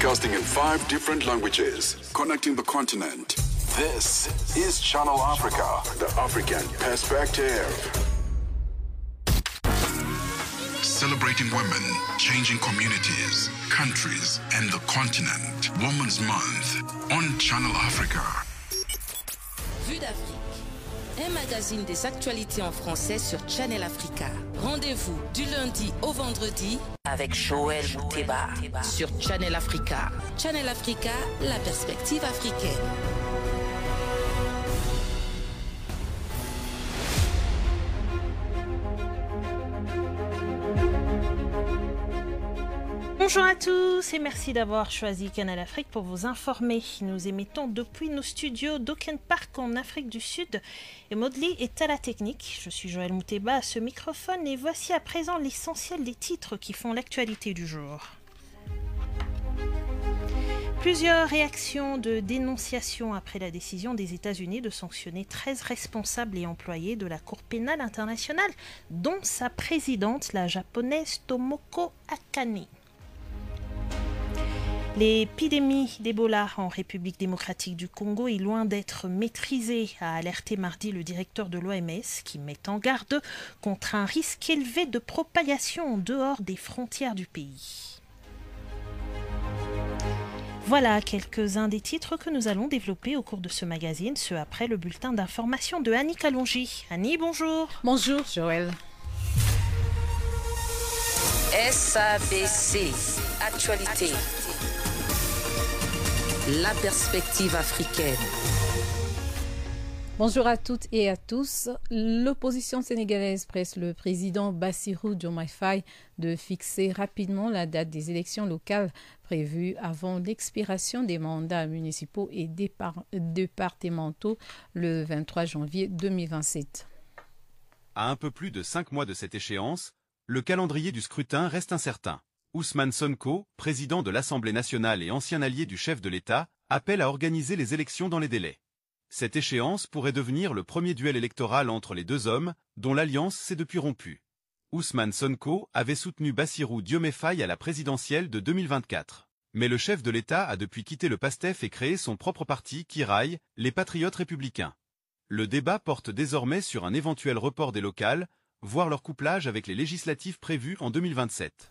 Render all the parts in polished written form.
Broadcasting in 5 different languages, connecting the continent. This is Channel Africa, the African perspective. Celebrating women, changing communities, countries, and the continent. Women's Month on Channel Africa. Vue d'Afrique. Un magazine des actualités en français sur Channel Africa. Rendez-vous du lundi au vendredi avec Joël Mouteba sur Channel Africa. Channel Africa, la perspective africaine. Bonjour à tous et merci d'avoir choisi Canal Afrique pour vous informer. Nous émettons depuis nos studios d'Auckland Park en Afrique du Sud et Maudley est à la technique. Je suis Joël Mouteba à ce microphone et voici à présent l'essentiel des titres qui font l'actualité du jour. Plusieurs réactions de dénonciation après la décision des États-Unis de sanctionner 13 responsables et employés de la Cour pénale internationale, dont sa présidente, la japonaise Tomoko Akane. L'épidémie d'Ebola en République démocratique du Congo est loin d'être maîtrisée, a alerté mardi le directeur de l'OMS qui met en garde contre un risque élevé de propagation en dehors des frontières du pays. Voilà quelques-uns des titres que nous allons développer au cours de ce magazine, ce après le bulletin d'information de Annie Kalonji. Annie, bonjour. Bonjour Joël. SABC, actualité. La perspective africaine. Bonjour à toutes et à tous. L'opposition sénégalaise presse le président Bassirou Diomaye Faye de fixer rapidement la date des élections locales prévues avant l'expiration des mandats municipaux et départementaux le 23 janvier 2027. À un peu plus de 5 mois de cette échéance, le calendrier du scrutin reste incertain. Ousmane Sonko, président de l'Assemblée nationale et ancien allié du chef de l'État, appelle à organiser les élections dans les délais. Cette échéance pourrait devenir le premier duel électoral entre les deux hommes, dont l'alliance s'est depuis rompue. Ousmane Sonko avait soutenu Bassirou Diomaye Faye à la présidentielle de 2024. Mais le chef de l'État a depuis quitté le PASTEF et créé son propre parti qui raille les Patriotes républicains. Le débat porte désormais sur un éventuel report des locales, voire leur couplage avec les législatives prévues en 2027.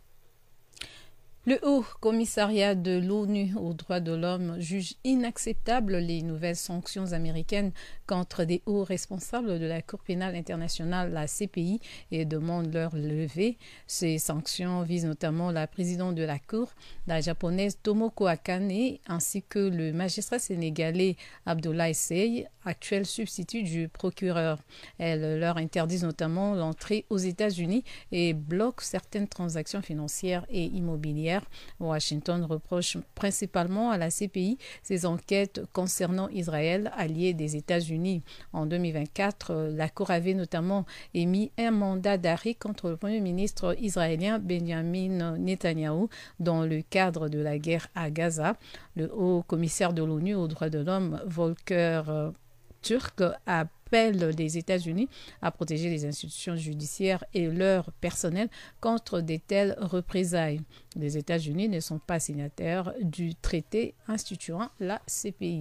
Le Haut Commissariat de l'ONU aux droits de l'homme juge inacceptables les nouvelles sanctions américaines contre des hauts responsables de la Cour pénale internationale, la CPI, et demande leur levée. Ces sanctions visent notamment la présidente de la Cour, la japonaise Tomoko Akane, ainsi que le magistrat sénégalais Abdoulaye Seye, actuel substitut du procureur. Elles leur interdisent notamment l'entrée aux États-Unis et bloquent certaines transactions financières et immobilières. Washington reproche principalement à la CPI ses enquêtes concernant Israël, allié des États-Unis. En 2024, la Cour avait notamment émis un mandat d'arrêt contre le Premier ministre israélien Benjamin Netanyahou dans le cadre de la guerre à Gaza. Le haut commissaire de l'ONU aux droits de l'homme, Volker Turk, appelle les États-Unis à protéger les institutions judiciaires et leur personnel contre de telles représailles. Les États-Unis ne sont pas signataires du traité instituant la CPI.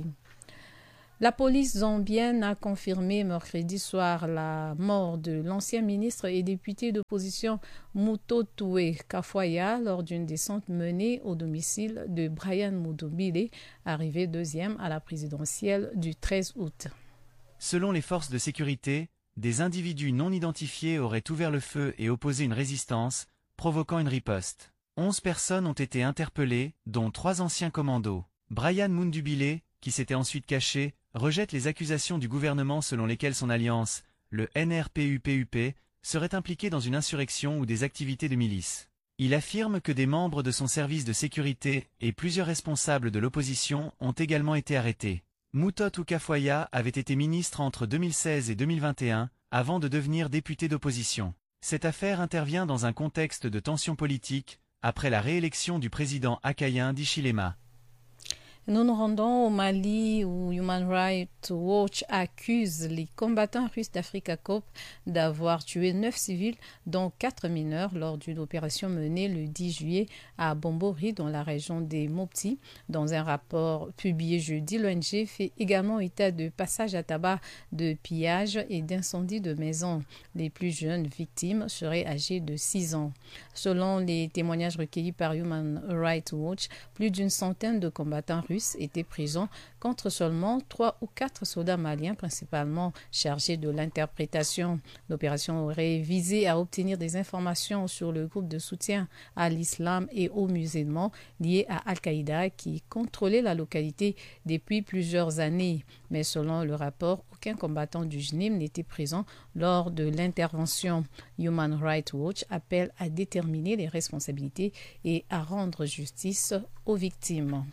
La police zambienne a confirmé mercredi soir la mort de l'ancien ministre et député d'opposition Mutotwe Kafoya lors d'une descente menée au domicile de Brian Mudubile, arrivé deuxième à la présidentielle du 13 août. Selon les forces de sécurité, des individus non identifiés auraient ouvert le feu et opposé une résistance, provoquant une riposte. 11 personnes ont été interpellées, dont 3 anciens commandos. Brian Mundubile, qui s'était ensuite caché, rejette les accusations du gouvernement selon lesquelles son alliance, le NRPUPUP, serait impliquée dans une insurrection ou des activités de milice. Il affirme que des membres de son service de sécurité et plusieurs responsables de l'opposition ont également été arrêtés. Mutotu Kafoya avait été ministre entre 2016 et 2021, avant de devenir député d'opposition. Cette affaire intervient dans un contexte de tension politique, après la réélection du président Hakainde Hichilema. Nous nous rendons au Mali où Human Rights Watch accuse les combattants russes d'Africa Corps d'avoir tué 9 civils, dont 4 mineurs, lors d'une opération menée le 10 juillet à Bombori, dans la région des Mopti. Dans un rapport publié jeudi, l'ONG fait également état de passages à tabac, de pillages et d'incendies de maisons. Les plus jeunes victimes seraient âgées de 6 ans. Selon les témoignages recueillis par Human Rights Watch, plus d'une centaine de combattants russes étaient présents contre seulement 3 ou 4 soldats maliens, principalement chargés de l'interprétation. L'opération aurait visé à obtenir des informations sur le groupe de soutien à l'islam et aux musulmans liés à Al-Qaïda qui contrôlait la localité depuis plusieurs années. Mais selon le rapport, aucun combattant du JNIM n'était présent lors de l'intervention. Human Rights Watch appelle à déterminer les responsabilités et à rendre justice aux victimes.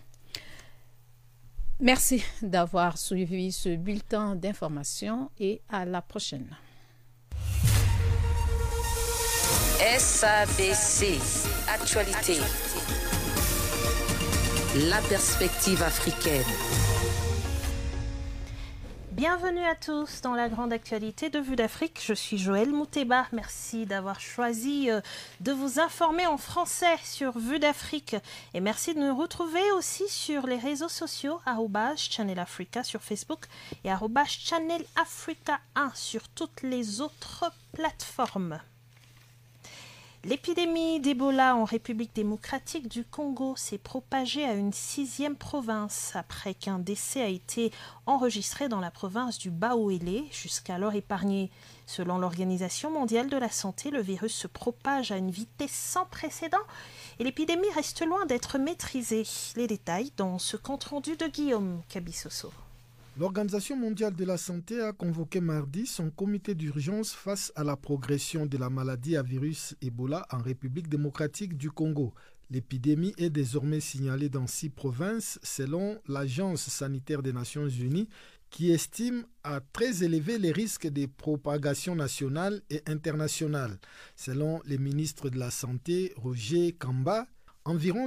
Merci d'avoir suivi ce bulletin d'information et à la prochaine. SABC, actualité. La perspective africaine. Bienvenue à tous dans la grande actualité de Vue d'Afrique. Je suis Joël Mouteba. Merci d'avoir choisi de vous informer en français sur Vue d'Afrique. Et merci de nous retrouver aussi sur les réseaux sociaux, @Channel Africa sur Facebook et @Channel Africa 1 sur toutes les autres plateformes. L'épidémie d'Ebola en République démocratique du Congo s'est propagée à une 6e province après qu'un décès a été enregistré dans la province du Bas-Ouélé, jusqu'alors épargnée. Selon l'Organisation mondiale de la santé, le virus se propage à une vitesse sans précédent et l'épidémie reste loin d'être maîtrisée. Les détails dans ce compte-rendu de Guillaume Kabissoso. L'Organisation mondiale de la santé a convoqué mardi son comité d'urgence face à la progression de la maladie à virus Ebola en République démocratique du Congo. L'épidémie est désormais signalée dans 6 provinces selon l'Agence sanitaire des Nations Unies qui estime à très élevé les risques de propagation nationale et internationale. Selon le ministre de la Santé, Roger Kamba, environ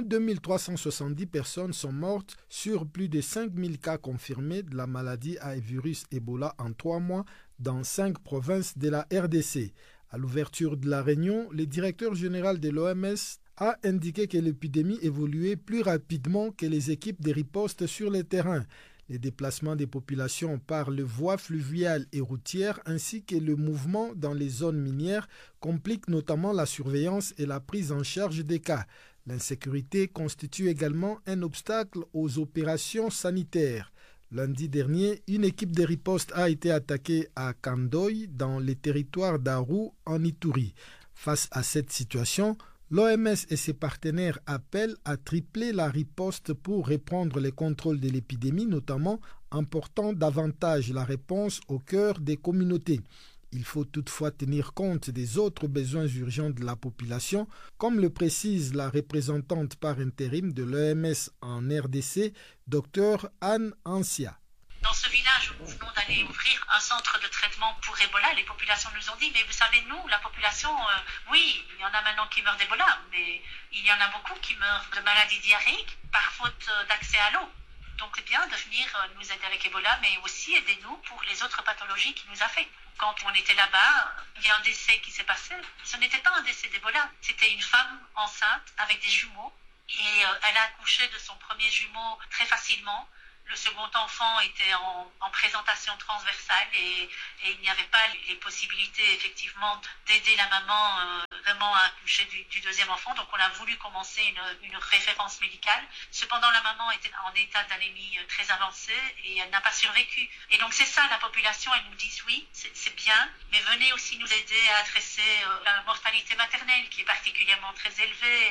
2370 personnes sont mortes sur plus de 5000 cas confirmés de la maladie à virus Ebola en 3 mois dans 5 provinces de la RDC. À l'ouverture de la réunion, le directeur général de l'OMS a indiqué que l'épidémie évoluait plus rapidement que les équipes de riposte sur le terrain. Les déplacements des populations par les voies fluviales et routières ainsi que le mouvement dans les zones minières compliquent notamment la surveillance et la prise en charge des cas. L'insécurité constitue également un obstacle aux opérations sanitaires. Lundi dernier, une équipe de riposte a été attaquée à Kandoy, dans les territoires d'Aru, en Ituri. Face à cette situation, l'OMS et ses partenaires appellent à tripler la riposte pour reprendre le contrôle de l'épidémie, notamment en portant davantage la réponse au cœur des communautés. Il faut toutefois tenir compte des autres besoins urgents de la population, comme le précise la représentante par intérim de l'OMS en RDC, Dr Anne Ancia. Dans ce village où nous venons d'aller ouvrir un centre de traitement pour Ebola, les populations nous ont dit, mais vous savez, nous, la population, oui, il y en a maintenant qui meurent d'Ebola, mais il y en a beaucoup qui meurent de maladies diarrhéiques par faute d'accès à l'eau. Donc c'est bien de venir nous aider avec Ebola, mais aussi aidez-nous pour les autres pathologies qui nous affectent. Quand on était là-bas, il y a un décès qui s'est passé. Ce n'était pas un décès d'Ebola, c'était une femme enceinte avec des jumeaux et elle a accouché de son premier jumeau très facilement. Le second enfant était en présentation transversale et il n'y avait pas les possibilités effectivement d'aider la maman vraiment à accoucher du deuxième enfant. Donc on a voulu commencer une référence médicale. Cependant la maman était en état d'anémie très avancé et elle n'a pas survécu. Et donc c'est ça la population, elle nous dit oui, c'est bien, mais venez aussi nous aider à adresser la mortalité maternelle qui est particulièrement très élevée,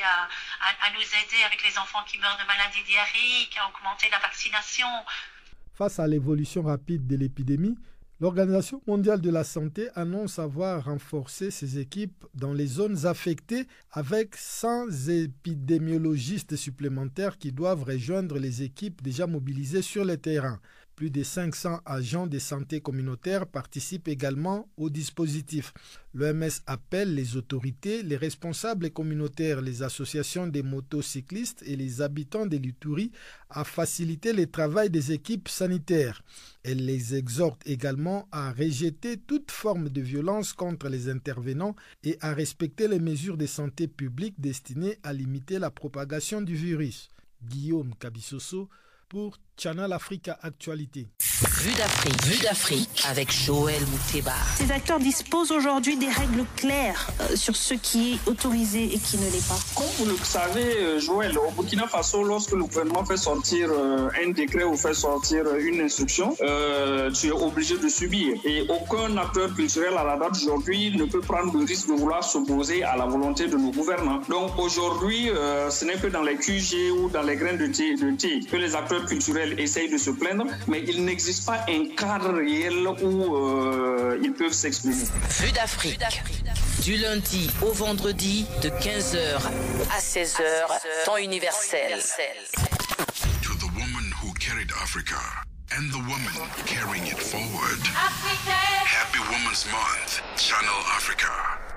à nous aider avec les enfants qui meurent de maladies diarrhéiques, à augmenter la vaccination. Face à l'évolution rapide de l'épidémie, l'Organisation mondiale de la santé annonce avoir renforcé ses équipes dans les zones affectées avec 100 épidémiologistes supplémentaires qui doivent rejoindre les équipes déjà mobilisées sur le terrain. Plus de 500 agents de santé communautaire participent également au dispositif. L'OMS appelle les autorités, les responsables communautaires, les associations des motocyclistes et les habitants de l'Ituri à faciliter le travail des équipes sanitaires. Elle les exhorte également à rejeter toute forme de violence contre les intervenants et à respecter les mesures de santé publique destinées à limiter la propagation du virus. Guillaume Kabisoso pour Channel Africa Actualité. Vue d'Afrique avec Joël Mouteba. Ces acteurs disposent aujourd'hui des règles claires sur ce qui est autorisé et qui ne l'est pas. Comme vous le savez, Joël, au Burkina Faso, lorsque le gouvernement fait sortir un décret ou fait sortir une instruction, tu es obligé de subir. Et aucun acteur culturel à la date d'aujourd'hui ne peut prendre le risque de vouloir s'opposer à la volonté de nos gouvernants. Donc aujourd'hui, ce n'est que dans les QG ou dans les grains de thé que les acteurs culturels essayent de se plaindre, mais il n'existe pas un cadre réel où ils peuvent s'exprimer. Vue d'Afrique, du lundi au vendredi de 15h à 16h, temps universel. To the woman who carried Africa and the woman carrying it forward. Happy Women's Month, Channel Africa.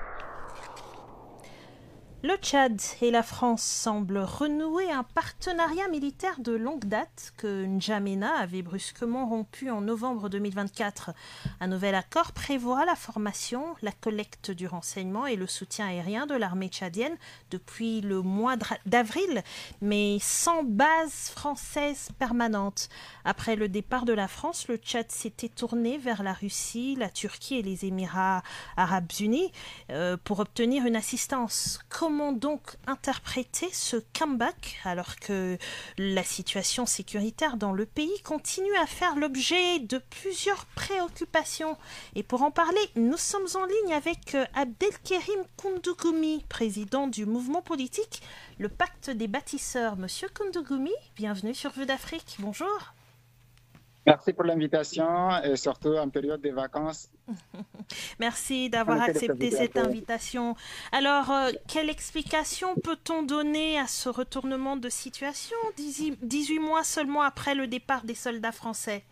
Le Tchad et la France semblent renouer un partenariat militaire de longue date que N'Djamena avait brusquement rompu en novembre 2024. Un nouvel accord prévoit la formation, la collecte du renseignement et le soutien aérien de l'armée tchadienne depuis le mois d'avril, mais sans base française permanente. Après le départ de la France, le Tchad s'était tourné vers la Russie, la Turquie et les Émirats arabes unis pour obtenir une assistance. Comment donc interpréter ce comeback alors que la situation sécuritaire dans le pays continue à faire l'objet de plusieurs préoccupations? Et pour en parler, nous sommes en ligne avec Abdelkerim Koundougoumi, président du mouvement politique Le Pacte des Bâtisseurs. Monsieur Koundougoumi, bienvenue sur Vue d'Afrique. Bonjour. Merci pour l'invitation et surtout en période de vacances. Merci d'avoir accepté cette invitation. Alors, quelle explication peut-on donner à ce retournement de situation 18 mois seulement après le départ des soldats français?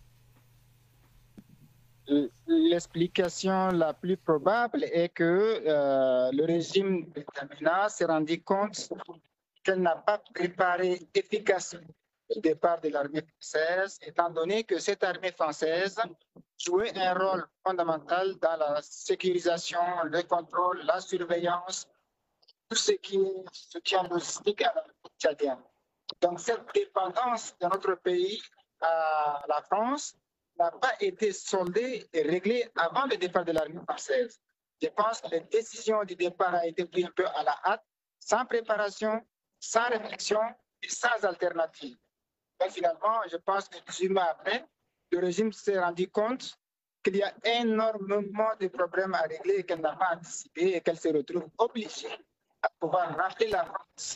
L'explication la plus probable est que le régime de N'Djamena s'est rendu compte qu'elle n'a pas préparé efficacement le départ de l'armée française, étant donné que cette armée française jouait un rôle fondamental dans la sécurisation, le contrôle, la surveillance, tout ce qui est soutien logistique à la tchadienne. Donc cette dépendance de notre pays à la France n'a pas été soldée et réglée avant le départ de l'armée française. Je pense que la décision du départ a été prise un peu à la hâte, sans préparation, sans réflexion et sans alternative. Et finalement, je pense que 18 mois après, le régime s'est rendu compte qu'il y a énormément de problèmes à régler et qu'elle n'a pas anticipé et qu'elle se retrouve obligée à pouvoir rappeler la France.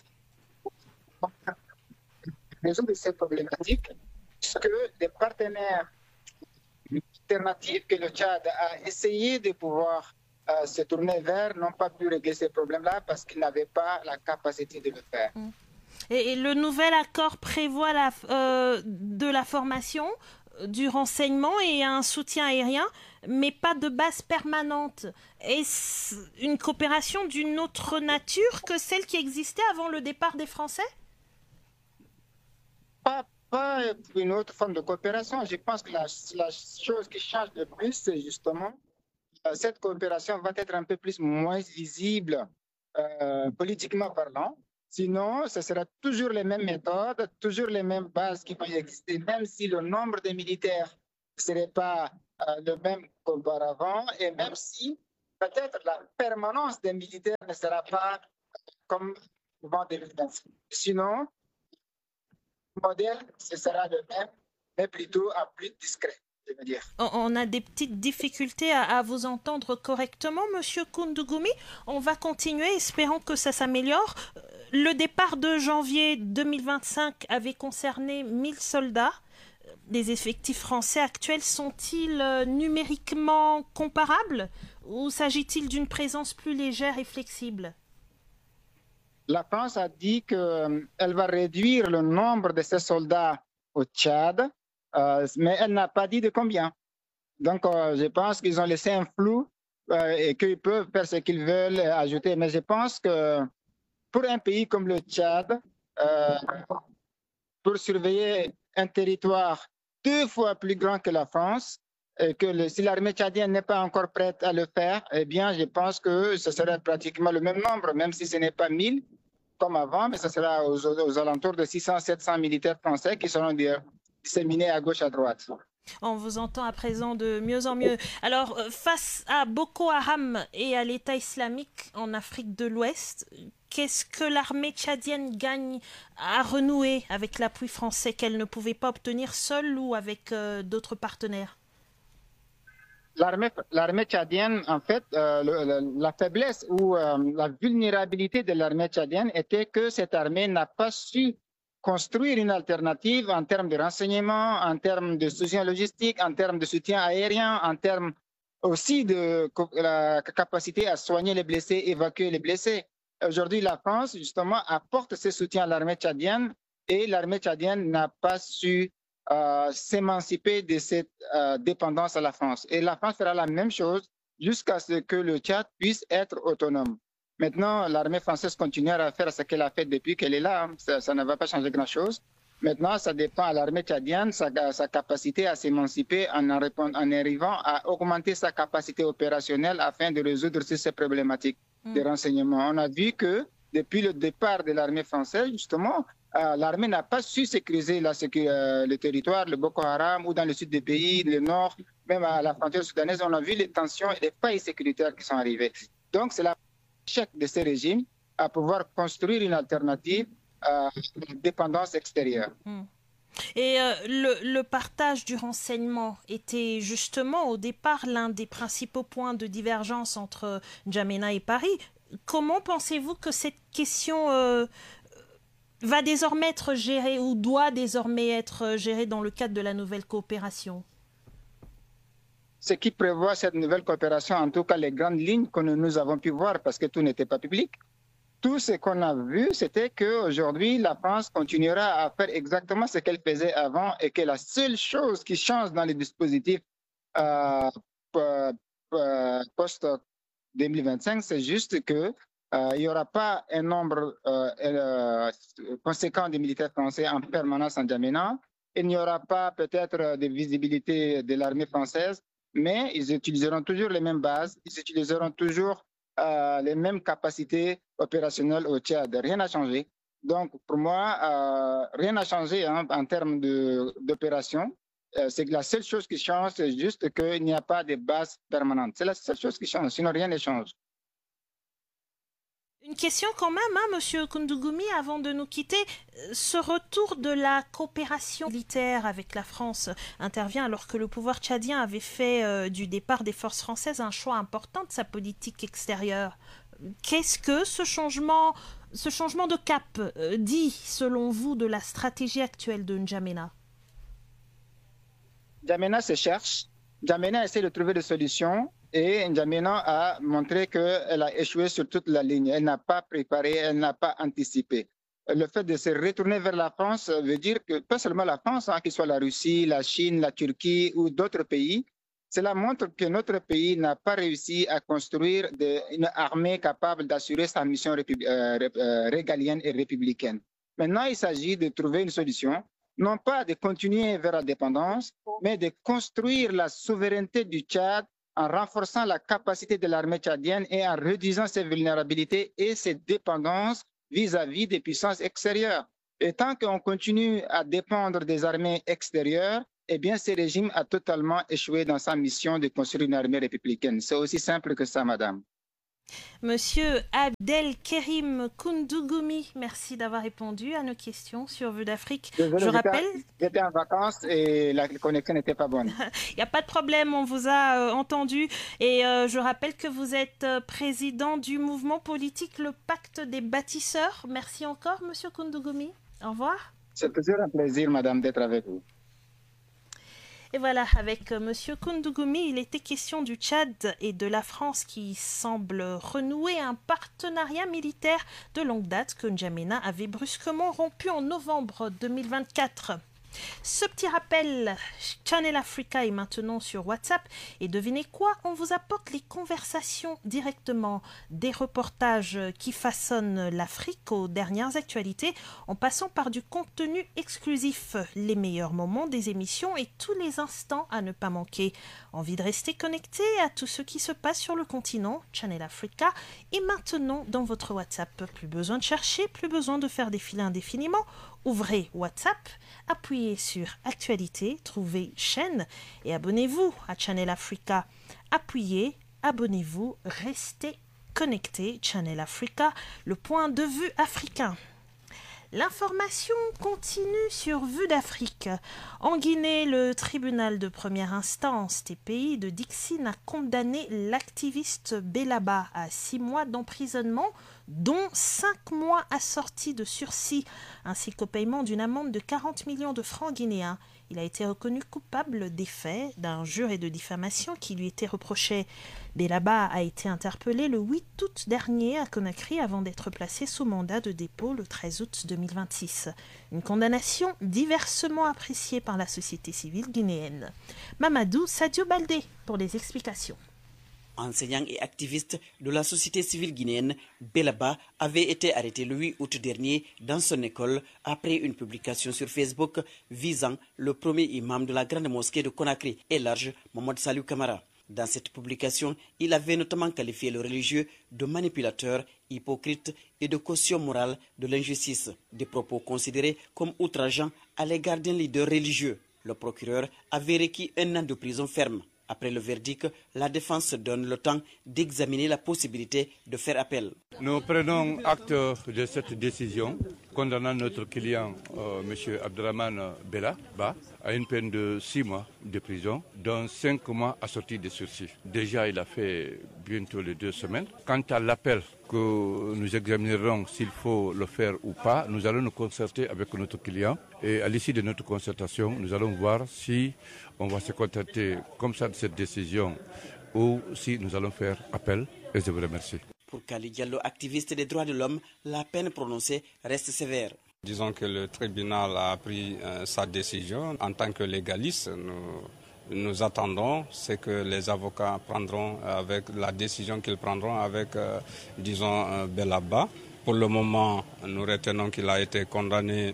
Résoudre cette problématique, c'est que les partenaires alternatifs que le Tchad a essayé de pouvoir se tourner vers n'ont pas pu régler ces problèmes-là parce qu'ils n'avaient pas la capacité de le faire. Et le nouvel accord prévoit de la formation, du renseignement et un soutien aérien, mais pas de base permanente. Est-ce une coopération d'une autre nature que celle qui existait avant le départ des Français? Pas une autre forme de coopération. Je pense que la chose qui change le plus, c'est justement cette coopération va être un peu moins visible politiquement parlant. Sinon, ce sera toujours les mêmes méthodes, toujours les mêmes bases qui vont exister, même si le nombre de militaires ne serait pas le même qu'auparavant, et même si peut-être la permanence des militaires ne sera pas comme avant 2025. Sinon, le modèle, ce sera le même, mais plutôt à plus discret. On a des petites difficultés à vous entendre correctement, Monsieur Koundougoumi. On va continuer, espérons que ça s'améliore. Le départ de janvier 2025 avait concerné 1000 soldats. Les effectifs français actuels sont-ils numériquement comparables ou s'agit-il d'une présence plus légère et flexible? La France a dit qu'elle va réduire le nombre de ses soldats au Tchad mais elle n'a pas dit de combien. Donc, je pense qu'ils ont laissé un flou et qu'ils peuvent faire ce qu'ils veulent ajouter. Mais je pense que pour un pays comme le Tchad, pour surveiller un territoire 2 fois plus grand que la France, et que si l'armée tchadienne n'est pas encore prête à le faire, eh bien, je pense que ce serait pratiquement le même nombre, même si ce n'est pas 1000 comme avant, mais ce sera aux alentours de 600-700 militaires français qui seront disséminés à gauche, à droite. On vous entend à présent de mieux en mieux. Alors, face à Boko Haram et à l'État islamique en Afrique de l'Ouest, qu'est-ce que l'armée tchadienne gagne à renouer avec l'appui français qu'elle ne pouvait pas obtenir seule ou avec d'autres partenaires? L'armée tchadienne, en fait, la faiblesse ou la vulnérabilité de l'armée tchadienne était que cette armée n'a pas su construire une alternative en termes de renseignement, en termes de soutien logistique, en termes de soutien aérien, en termes aussi de la capacité à soigner les blessés, évacuer les blessés. Aujourd'hui, la France, justement, apporte ce soutien à l'armée tchadienne et l'armée tchadienne n'a pas su s'émanciper de cette dépendance à la France. Et la France fera la même chose jusqu'à ce que le Tchad puisse être autonome. Maintenant, l'armée française continuera à faire ce qu'elle a fait depuis qu'elle est là. Ça ne va pas changer grand-chose. Maintenant, ça dépend à l'armée tchadienne, sa capacité à s'émanciper en arrivant à augmenter sa capacité opérationnelle afin de résoudre ces problématiques de renseignement. On a vu que depuis le départ de l'armée française, justement, l'armée n'a pas su sécuriser le territoire, le Boko Haram ou dans le sud des pays, le nord, même à la frontière soudanaise, on a vu les tensions et les failles sécuritaires qui sont arrivées. Donc, c'est l'échec de ces régimes à pouvoir construire une alternative à la dépendance extérieure. Et le partage du renseignement était justement au départ l'un des principaux points de divergence entre N'Djamena et Paris. Comment pensez-vous que cette question va désormais être gérée ou doit désormais être gérée dans le cadre de la nouvelle coopération? Ce qui prévoit cette nouvelle coopération, en tout cas les grandes lignes que nous avons pu voir parce que tout n'était pas public, tout ce qu'on a vu, c'était qu'aujourd'hui, la France continuera à faire exactement ce qu'elle faisait avant et que la seule chose qui change dans les dispositifs post-2025, c'est juste qu'il n'y aura pas un nombre conséquent de militaires français en permanence en N'Djamena. Il n'y aura pas peut-être de visibilité de l'armée française, mais ils utiliseront toujours les mêmes bases, ils utiliseront toujours les mêmes capacités opérationnelles au Tchad. Rien n'a changé. Donc, pour moi, rien n'a changé en termes d'opération. C'est que la seule chose qui change, c'est juste qu'il n'y a pas de base permanente. C'est la seule chose qui change, sinon rien ne change. Une question quand même, Monsieur Koundougoumi, avant de nous quitter. Ce retour de la coopération militaire avec la France intervient alors que le pouvoir tchadien avait fait du départ des forces françaises un choix important de sa politique extérieure. Qu'est-ce que ce changement de cap dit, selon vous, de la stratégie actuelle de N'Djamena? N'Djamena se cherche. N'Djamena essaie de trouver des solutions. Et N'Djamena a montré qu'elle a échoué sur toute la ligne. Elle n'a pas préparé, elle n'a pas anticipé. Le fait de se retourner vers la France veut dire que, pas seulement la France, qu'il soit la Russie, la Chine, la Turquie ou d'autres pays, cela montre que notre pays n'a pas réussi à construire une armée capable d'assurer sa mission régalienne et républicaine. Maintenant, il s'agit de trouver une solution, non pas de continuer vers la dépendance, mais de construire la souveraineté du Tchad en renforçant la capacité de l'armée tchadienne et en réduisant ses vulnérabilités et ses dépendances vis-à-vis des puissances extérieures. Et tant qu'on continue à dépendre des armées extérieures, eh bien, ce régime a totalement échoué dans sa mission de construire une armée républicaine. C'est aussi simple que ça, madame. Monsieur Abdelkerim Koundougoumi, merci d'avoir répondu à nos questions sur Vue d'Afrique. Je rappelle... J'étais en vacances et la connexion n'était pas bonne. Il n'y a pas de problème, on vous a entendu. Et je rappelle que vous êtes président du mouvement politique Le Pacte des Bâtisseurs. Merci encore, monsieur Koundougoumi. Au revoir. C'est toujours un plaisir, madame, d'être avec vous. Et voilà, avec monsieur Koundougoumi, il était question du Tchad et de la France qui semble renouer un partenariat militaire de longue date que N'Djamena avait brusquement rompu en novembre 2024. Ce petit rappel, Channel Africa est maintenant sur WhatsApp et devinez quoi, on vous apporte les conversations directement, des reportages qui façonnent l'Afrique aux dernières actualités en passant par du contenu exclusif, les meilleurs moments des émissions et tous les instants à ne pas manquer. Envie de rester connecté à tout ce qui se passe sur le continent, Channel Africa est maintenant dans votre WhatsApp. Plus besoin de chercher, plus besoin de faire défiler indéfiniment. Ouvrez WhatsApp, appuyez sur Actualité, trouvez chaîne et abonnez-vous à Channel Africa. Appuyez, abonnez-vous, restez connectés. Channel Africa, le point de vue africain. L'information continue sur Vue d'Afrique. En Guinée, le tribunal de première instance TPI de Dixine a condamné l'activiste Belaba à 6 mois d'emprisonnement, dont 5 mois assortis de sursis, ainsi qu'au paiement d'une amende de 40 millions de francs guinéens. Il a été reconnu coupable des faits d'injure et de diffamation qui lui étaient reprochés. Belaba a été interpellé le 8 août dernier à Conakry avant d'être placé sous mandat de dépôt le 13 août 2026. Une condamnation diversement appréciée par la société civile guinéenne. Mamadou Sadio Baldé pour les explications. Enseignant et activiste de la société civile guinéenne, Belaba avait été arrêté le 8 août dernier dans son école après une publication sur Facebook visant le premier imam de la grande mosquée de Conakry et large, Mohamed Salou Kamara. Dans cette publication, il avait notamment qualifié le religieux de manipulateur, hypocrite et de caution morale de l'injustice, des propos considérés comme outrageants à l'égard d'un leader religieux. Le procureur avait requis 1 an de prison ferme. Après le verdict, la défense donne le temps d'examiner la possibilité de faire appel. Nous prenons acte de cette décision condamnant notre client, M. Abdraman Belaba, à une peine de 6 mois de prison, dont 5 mois assortis de sursis. Déjà, il a fait bientôt les 2 semaines. Quant à l'appel que nous examinerons s'il faut le faire ou pas, nous allons nous concerter avec notre client et à l'issue de notre concertation, nous allons voir si on va se contenter comme ça de cette décision ou si nous allons faire appel. Et je vous remercie. Pour Kali Diallo, activiste des droits de l'homme, la peine prononcée reste sévère. Disons que le tribunal a pris sa décision. En tant que légaliste, nous attendons ce que les avocats prendront avec la décision qu'ils prendront avec, Belaba. Pour le moment, nous retenons qu'il a été condamné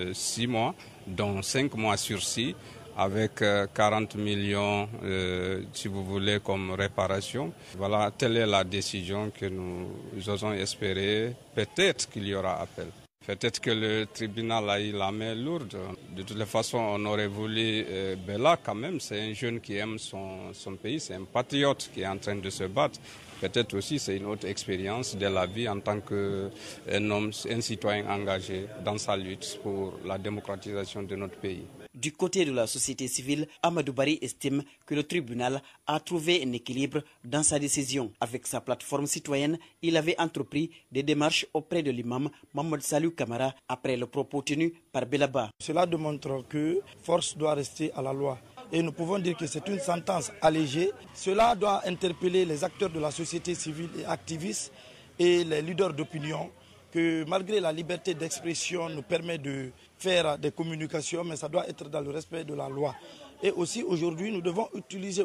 6 mois, dont 5 mois sursis, avec 40 millions, si vous voulez, comme réparation. Voilà, telle est la décision que nous osons espérer. Peut-être qu'il y aura appel. Peut-être que le tribunal a eu la main lourde. De toutes les façons, on aurait voulu Bella quand même. C'est un jeune qui aime son pays, c'est un patriote qui est en train de se battre. Peut-être aussi c'est une autre expérience de la vie en tant qu'un homme, un citoyen engagé dans sa lutte pour la démocratisation de notre pays. Du côté de la société civile, Amadou Bari estime que le tribunal a trouvé un équilibre dans sa décision. Avec sa plateforme citoyenne, il avait entrepris des démarches auprès de l'imam Mohamed Salou Kamara après le propos tenu par Belaba. Cela démontre que force doit rester à la loi. Et nous pouvons dire que c'est une sentence allégée. Cela doit interpeller les acteurs de la société civile et activistes et les leaders d'opinion que malgré la liberté d'expression nous permet de faire des communications, mais ça doit être dans le respect de la loi. Et aussi aujourd'hui, nous devons utiliser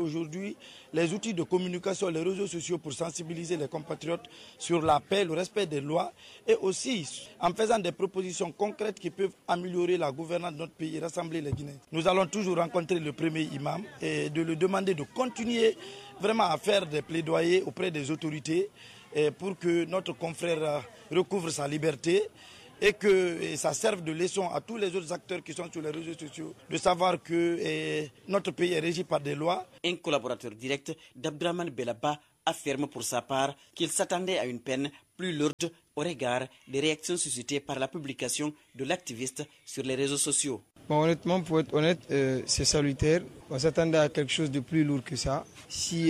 les outils de communication, les réseaux sociaux pour sensibiliser les compatriotes sur la paix, le respect des lois et aussi en faisant des propositions concrètes qui peuvent améliorer la gouvernance de notre pays et rassembler les Guinéens. Nous allons toujours rencontrer le premier imam et de lui demander de continuer vraiment à faire des plaidoyers auprès des autorités pour que notre confrère recouvre sa liberté et que ça serve de leçon à tous les autres acteurs qui sont sur les réseaux sociaux de savoir que notre pays est régi par des lois. Un collaborateur direct d'Abdraman Belaba affirme pour sa part qu'il s'attendait à une peine plus lourde au regard des réactions suscitées par la publication de l'activiste sur les réseaux sociaux. Bon, honnêtement, pour être honnête, c'est salutaire. On s'attendait à quelque chose de plus lourd que ça. Si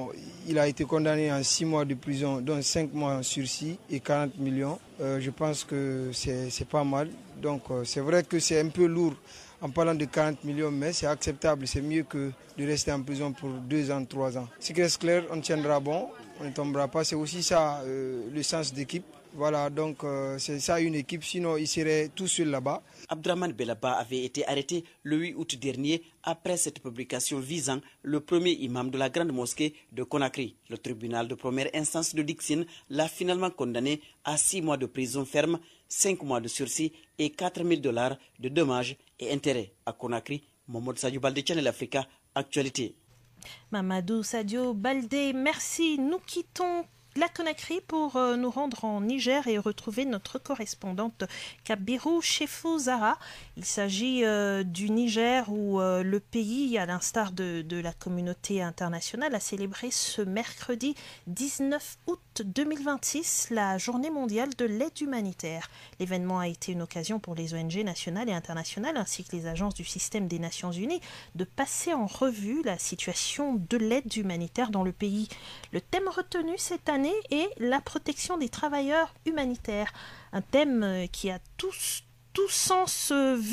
il a été condamné à 6 mois de prison, dont 5 mois en sursis et 40 millions, je pense que c'est pas mal. Donc c'est vrai que c'est un peu lourd en parlant de 40 millions, mais c'est acceptable. C'est mieux que de rester en prison pour 2 ans, 3 ans. Ce qui reste clair, on tiendra bon, on ne tombera pas. C'est aussi ça le sens d'équipe. Voilà, donc c'est ça une équipe, sinon ils seraient tous seuls là-bas. Abdraman Belaba avait été arrêté le 8 août dernier après cette publication visant le premier imam de la grande mosquée de Conakry. Le tribunal de première instance de Dixine l'a finalement condamné à 6 mois de prison ferme, 5 mois de sursis et $4 000 de dommages et intérêts. À Conakry, Mohamed Sadio Baldé, Channel Africa, actualité. Mamadou Sadio Baldé, merci. Nous quittons la Conakry pour nous rendre en Niger et retrouver notre correspondante Kabirou Chefou Zara. Il s'agit du Niger où le pays, à l'instar de la communauté internationale, a célébré ce mercredi 19 août 2026 la journée mondiale de l'aide humanitaire. L'événement a été une occasion pour les ONG nationales et internationales ainsi que les agences du système des Nations Unies de passer en revue la situation de l'aide humanitaire dans le pays. Le thème retenu cette année est la protection des travailleurs humanitaires, un thème qui a tout sens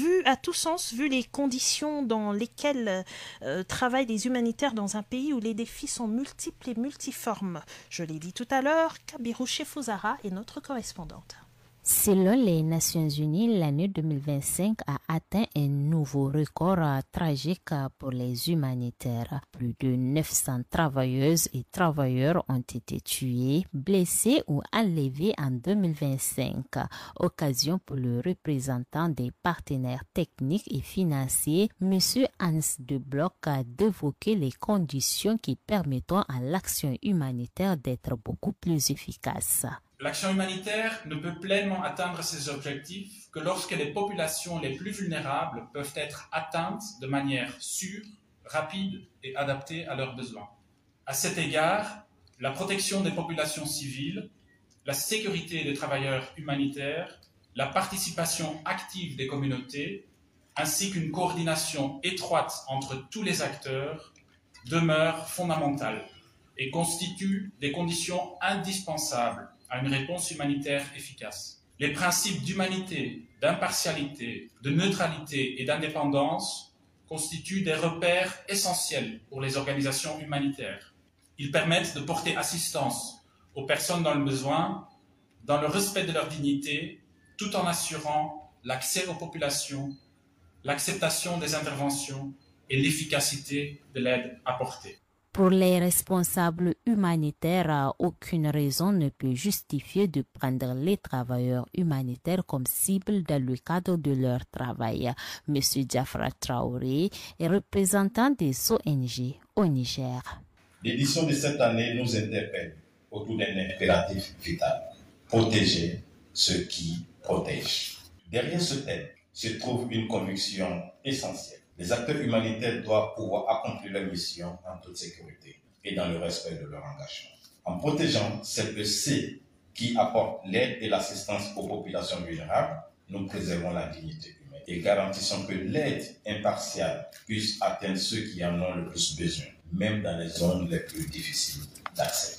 vu les conditions dans lesquelles travaillent les humanitaires dans un pays où les défis sont multiples et multiformes. Je l'ai dit tout à l'heure, Kabirou Chefou Zara est notre correspondante. Selon les Nations Unies, l'année 2025 a atteint un nouveau record tragique pour les humanitaires. Plus de 900 travailleuses et travailleurs ont été tués, blessés ou enlevés en 2025. Occasion pour le représentant des partenaires techniques et financiers, M. Hans de Bloch, d'évoquer les conditions qui permettront à l'action humanitaire d'être beaucoup plus efficace. L'action humanitaire ne peut pleinement atteindre ses objectifs que lorsque les populations les plus vulnérables peuvent être atteintes de manière sûre, rapide et adaptée à leurs besoins. À cet égard, la protection des populations civiles, la sécurité des travailleurs humanitaires, la participation active des communautés, ainsi qu'une coordination étroite entre tous les acteurs demeurent fondamentales et constituent des conditions indispensables à une réponse humanitaire efficace. Les principes d'humanité, d'impartialité, de neutralité et d'indépendance constituent des repères essentiels pour les organisations humanitaires. Ils permettent de porter assistance aux personnes dans le besoin, dans le respect de leur dignité, tout en assurant l'accès aux populations, l'acceptation des interventions et l'efficacité de l'aide apportée. Pour les responsables humanitaires, aucune raison ne peut justifier de prendre les travailleurs humanitaires comme cible dans le cadre de leur travail. M. Diafra Traoré est représentant des ONG au Niger. L'édition de cette année nous interpelle autour d'un impératif vital: protéger ceux qui protègent. Derrière ce thème se trouve une conviction essentielle. Les acteurs humanitaires doivent pouvoir accomplir leur mission en toute sécurité et dans le respect de leur engagement. En protégeant celles et ceux qui apportent l'aide et l'assistance aux populations vulnérables, nous préservons la dignité humaine et garantissons que l'aide impartiale puisse atteindre ceux qui en ont le plus besoin, même dans les zones les plus difficiles d'accès.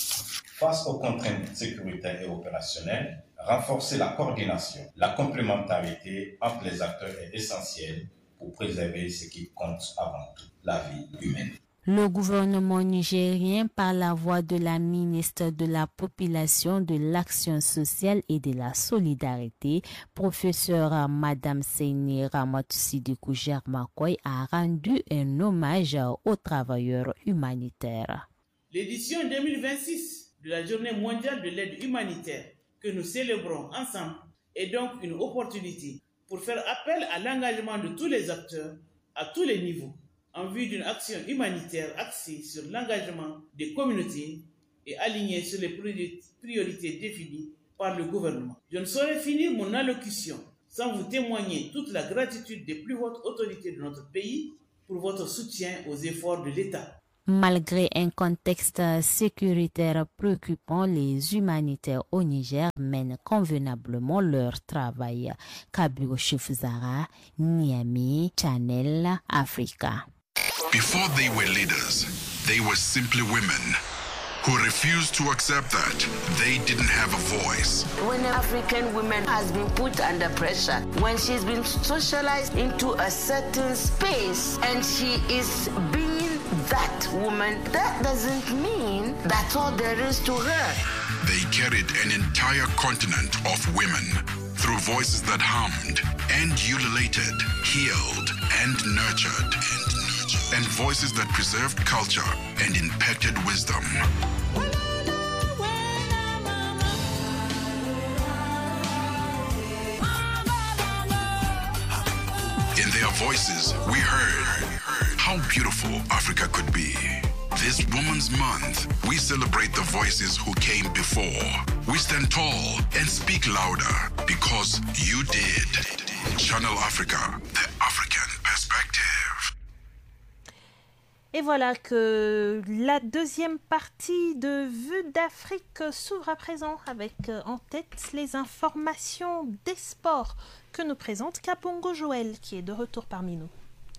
Face aux contraintes sécuritaires et opérationnelles, renforcer la coordination, la complémentarité entre les acteurs est essentiel pour préserver ce qui compte avant tout, la vie humaine. Le gouvernement nigérien, par la voix de la ministre de la Population, de l'Action sociale et de la solidarité, professeure Madame Seyni Ramatou Sidibé Germakoy, a rendu un hommage aux travailleurs humanitaires. L'édition 2026 de la Journée mondiale de l'aide humanitaire que nous célébrons ensemble est donc une opportunité pour faire appel à l'engagement de tous les acteurs à tous les niveaux en vue d'une action humanitaire axée sur l'engagement des communautés et alignée sur les priorités définies par le gouvernement. Je ne saurais finir mon allocution sans vous témoigner toute la gratitude des plus hautes autorités de notre pays pour votre soutien aux efforts de l'État. Malgré un contexte sécuritaire préoccupant, les humanitaires au Niger mènent convenablement leur travail. Kabirou Chefou Zara, Niamey, Channel Africa. Before they were leaders, they were simply women who refused to accept that they didn't have a voice. When an African woman has been put under pressure, when she's been socialized into a certain space and she is being that woman, that doesn't mean that's all there is to her. they carried an entire continent of women through voices that hummed and ululated, healed and nurtured, and voices that preserved culture and impacted wisdom. In their voices, we heard how beautiful Africa could be. This Women's Month, we celebrate the voices who came before. We stand tall and speak louder because you did. Channel Africa, the African perspective. Et voilà que la deuxième partie de Vue d'Afrique s'ouvre à présent avec en tête les informations des sports que nous présente Kabongo Joël qui est de retour parmi nous.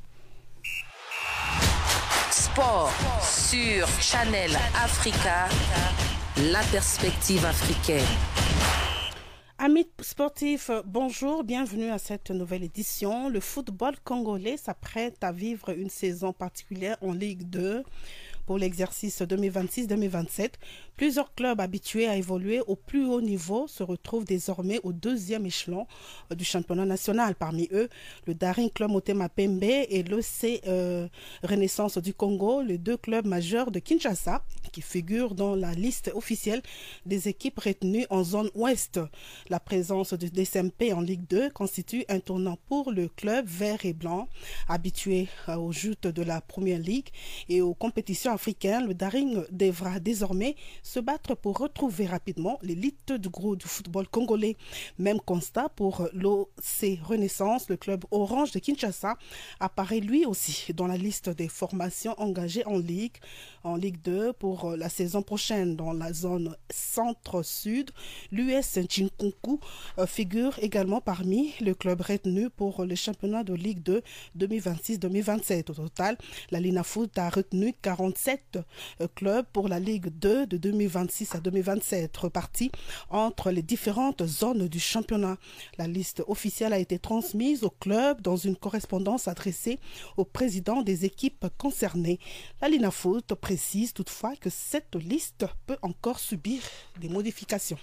Sport sur Channel Africa, la perspective africaine. Amis sportifs, bonjour, bienvenue à cette nouvelle édition. Le football congolais s'apprête à vivre une saison particulière en Ligue 2. Pour l'exercice 2026-2027, plusieurs clubs habitués à évoluer au plus haut niveau se retrouvent désormais au deuxième échelon du championnat national. Parmi eux, le Daring Club Motema Pembe et l'EC Renaissance du Congo, les deux clubs majeurs de Kinshasa, qui figurent dans la liste officielle des équipes retenues en zone ouest. La présence du DSMP en Ligue 2 constitue un tournant pour le club vert et blanc, habitué aux joutes de la Première Ligue et aux compétitions africaines. Le Daring devra désormais se battre pour retrouver rapidement l'élite du groupe du football congolais. Même constat pour l'OC Renaissance, le club orange de Kinshasa apparaît lui aussi dans la liste des formations engagées en Ligue 2 pour la saison prochaine. Dans la zone centre-sud, l'US Nchinku figure également parmi les clubs retenus pour le championnat de Ligue 2 2026-2027. Au total, la Linafoot a retenu 47 clubs pour la Ligue 2 de 2026 à 2027, repartis entre les différentes zones du championnat. La liste officielle a été transmise aux clubs dans une correspondance adressée au président des équipes concernées. La Linafoot précise toutefois que cette liste peut encore subir des modifications.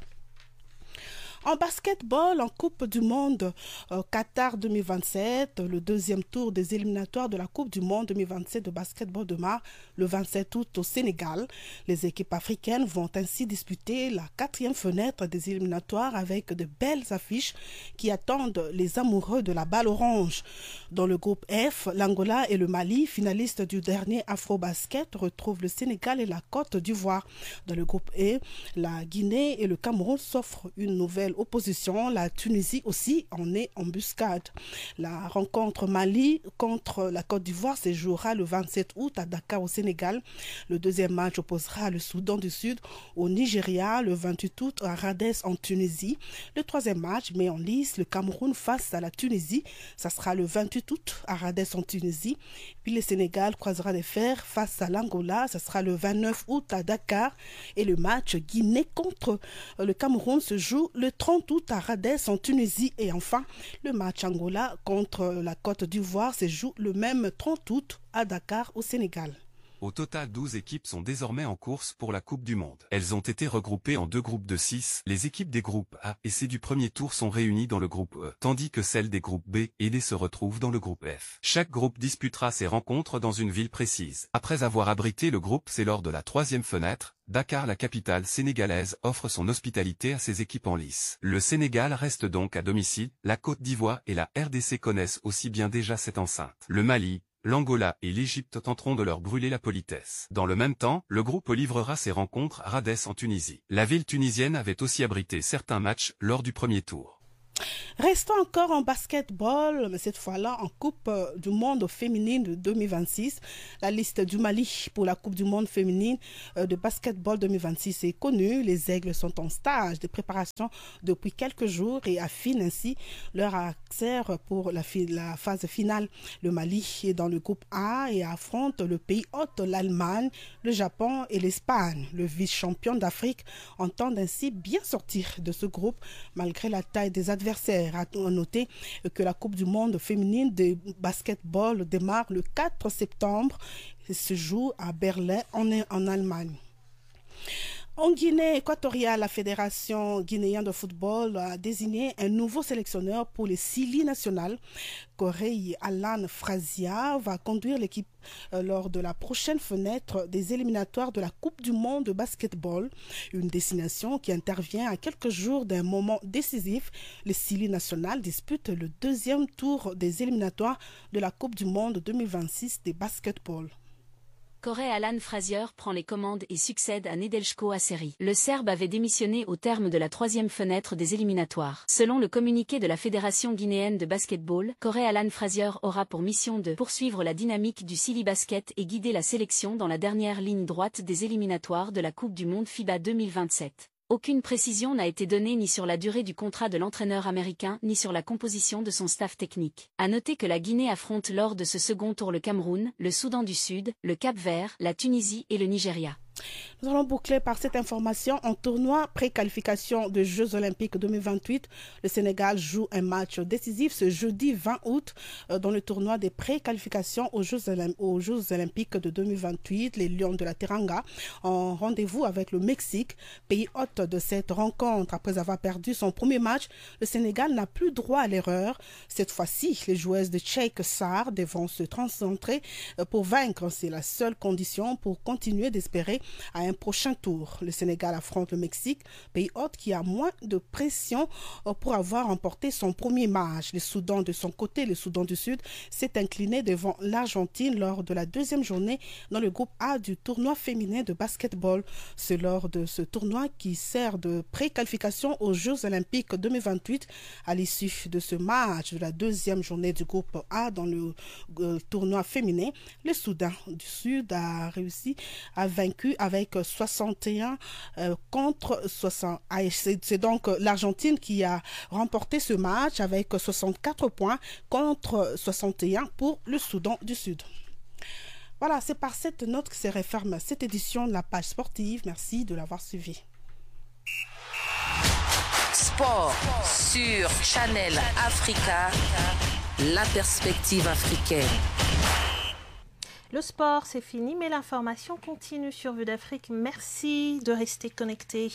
En basketball, en Coupe du Monde Qatar 2027, le deuxième tour des éliminatoires de la Coupe du Monde 2027 de basketball démarre le 27 août au Sénégal. Les équipes africaines vont ainsi disputer la 4e fenêtre des éliminatoires avec de belles affiches qui attendent les amoureux de la balle orange. Dans le groupe F, l'Angola et le Mali, finalistes du dernier Afro-Basket, retrouvent le Sénégal et la Côte d'Ivoire. Dans le groupe E, la Guinée et le Cameroun s'offrent une nouvelle opposition. La Tunisie aussi en est embuscade. La rencontre Mali contre la Côte d'Ivoire se jouera le 27 août à Dakar au Sénégal. Le deuxième match opposera le Soudan du Sud au Nigeria le 28 août à Radès en Tunisie. Le troisième match met en lice le Cameroun face à la Tunisie. Ça sera le 28 août à Radès en Tunisie. Puis le Sénégal croisera les fers face à l'Angola. Ça sera le 29 août à Dakar. Et le match Guinée contre le Cameroun se joue le 30 août à Radès en Tunisie. Et enfin, le match Angola contre la Côte d'Ivoire se joue le même 30 août à Dakar au Sénégal. Au total, 12 équipes sont désormais en course pour la Coupe du Monde. Elles ont été regroupées en deux groupes de 6. Les équipes des groupes A et C du premier tour sont réunies dans le groupe E, tandis que celles des groupes B et D se retrouvent dans le groupe F. Chaque groupe disputera ses rencontres dans une ville précise. Après avoir abrité le groupe C lors de la 3e fenêtre, Dakar, la capitale sénégalaise, offre son hospitalité à ses équipes en lice. Le Sénégal reste donc à domicile. La Côte d'Ivoire et la RDC connaissent aussi bien déjà cette enceinte. Le Mali, l'Angola et l'Égypte tenteront de leur brûler la politesse. Dans le même temps, le groupe livrera ses rencontres à Radès en Tunisie. La ville tunisienne avait aussi abrité certains matchs lors du premier tour. Restons encore en basketball, mais cette fois-là en Coupe du Monde féminine de 2026. La liste du Mali pour la Coupe du Monde féminine de basketball 2026 est connue. Les Aigles sont en stage de préparation depuis quelques jours et affinent ainsi leur accès pour la phase finale. Le Mali est dans le groupe A et affronte le pays hôte, l'Allemagne, le Japon et l'Espagne. Le vice-champion d'Afrique entend ainsi bien sortir de ce groupe malgré la taille des adversaires. À noter que la Coupe du Monde féminine de basketball démarre le 4 septembre et se joue à Berlin en Allemagne. En Guinée équatoriale, la Fédération guinéenne de football a désigné un nouveau sélectionneur pour les Sili nationales. Corey Alan Frazia va conduire l'équipe lors de la prochaine fenêtre des éliminatoires de la Coupe du monde de basketball. Une désignation qui intervient à quelques jours d'un moment décisif. Les Sili nationales disputent le deuxième tour des éliminatoires de la Coupe du monde 2026 des basketball. Corey Alan Frazier prend les commandes et succède à Nedeljko Aseri. Le Serbe avait démissionné au terme de la troisième fenêtre des éliminatoires. Selon le communiqué de la Fédération guinéenne de basketball, Corey Alan Frazier aura pour mission de poursuivre la dynamique du Sili Basket et guider la sélection dans la dernière ligne droite des éliminatoires de la Coupe du monde FIBA 2027. Aucune précision n'a été donnée ni sur la durée du contrat de l'entraîneur américain ni sur la composition de son staff technique. À noter que la Guinée affronte lors de ce second tour le Cameroun, le Soudan du Sud, le Cap-Vert, la Tunisie et le Nigeria. Nous allons boucler par cette information en tournoi pré-qualification des Jeux Olympiques 2028. Le Sénégal joue un match décisif ce jeudi 20 août dans le tournoi des pré-qualifications aux Jeux Olympiques de 2028. Les Lions de la Teranga ont rendez-vous avec le Mexique, pays hôte de cette rencontre. Après avoir perdu son premier match, le Sénégal n'a plus droit à l'erreur. Cette fois-ci, les joueuses de Cheikh Sarr devront se concentrer pour vaincre. C'est la seule condition pour continuer d'espérer à un prochain tour. Le Sénégal affronte le Mexique, pays hôte qui a moins de pression pour avoir remporté son premier match. Le Soudan de son côté, le Soudan du Sud, s'est incliné devant l'Argentine lors de la deuxième journée dans le groupe A du tournoi féminin de basketball. C'est lors de ce tournoi qui sert de pré-qualification aux Jeux Olympiques 2028. À l'issue de ce match de la deuxième journée du groupe A dans le tournoi féminin, le Soudan du Sud a réussi à vaincre avec 61 contre 60. C'est donc l'Argentine qui a remporté ce match avec 64 points contre 61 pour le Soudan du Sud. Voilà, c'est par cette note que se referme cette édition de la page sportive. Merci de l'avoir suivi. Sport sur Channel Africa, la perspective africaine. Le sport, c'est fini, mais l'information continue sur Vue d'Afrique. Merci de rester connectés.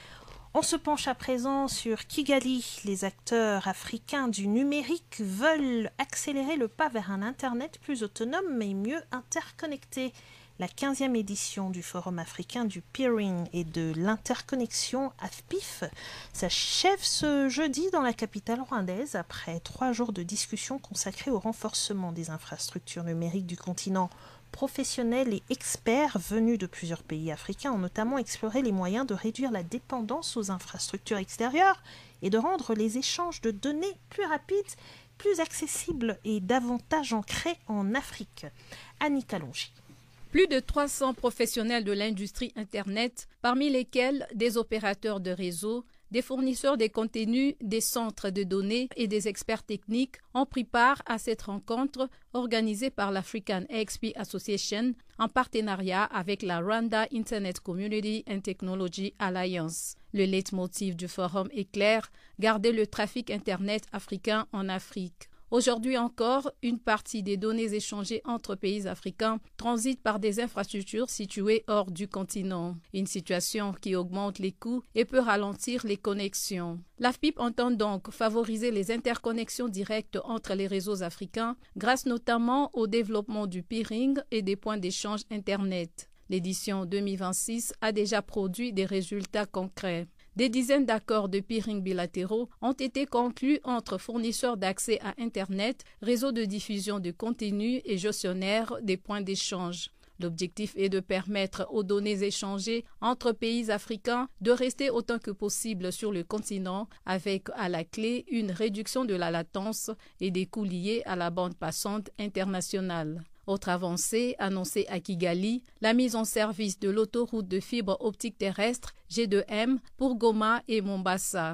On se penche à présent sur Kigali. Les acteurs africains du numérique veulent accélérer le pas vers un Internet plus autonome mais mieux interconnecté. La 15e édition du Forum africain du peering et de l'interconnexion AFPIF s'achève ce jeudi dans la capitale rwandaise après 3 jours de discussions consacrées au renforcement des infrastructures numériques du continent. Professionnels et experts venus de plusieurs pays africains ont notamment exploré les moyens de réduire la dépendance aux infrastructures extérieures et de rendre les échanges de données plus rapides, plus accessibles et davantage ancrés en Afrique. Annie Kalonji. Plus de 300 professionnels de l'industrie Internet, parmi lesquels des opérateurs de réseau, des fournisseurs de contenus, des centres de données et des experts techniques ont pris part à cette rencontre organisée par l'African AXP Association en partenariat avec la Rwanda Internet Community and Technology Alliance. Le leitmotiv du forum est clair, garder le trafic Internet africain en Afrique. Aujourd'hui encore, une partie des données échangées entre pays africains transitent par des infrastructures situées hors du continent. Une situation qui augmente les coûts et peut ralentir les connexions. L'AFPIP entend donc favoriser les interconnexions directes entre les réseaux africains grâce notamment au développement du peering et des points d'échange Internet. L'édition 2026 a déjà produit des résultats concrets. Des dizaines d'accords de peering bilatéraux ont été conclus entre fournisseurs d'accès à Internet, réseaux de diffusion de contenu et gestionnaires des points d'échange. L'objectif est de permettre aux données échangées entre pays africains de rester autant que possible sur le continent avec à la clé une réduction de la latence et des coûts liés à la bande passante internationale. Autre avancée annoncée à Kigali, la mise en service de l'autoroute de fibre optique terrestre G2M pour Goma et Mombasa.